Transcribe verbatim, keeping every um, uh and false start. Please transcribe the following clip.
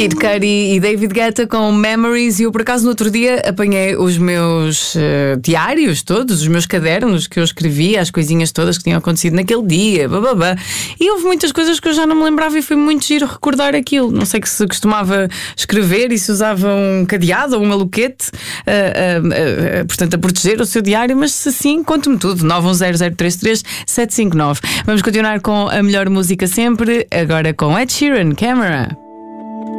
Kid Cudi e David Guetta com Memories. E eu, por acaso, no outro dia apanhei os meus uh, diários todos, os meus cadernos que eu escrevia, as coisinhas todas que tinham acontecido naquele dia, bababá. E houve muitas coisas que eu já não me lembrava e foi muito giro recordar aquilo. Não sei que se costumava escrever e se usava um cadeado ou um aluquete, uh, uh, uh, portanto, a proteger o seu diário, mas se sim, conte-me tudo. nove um zero zero três três sete cinco nove. Vamos continuar com a melhor música sempre, agora com Ed Sheeran, Camera.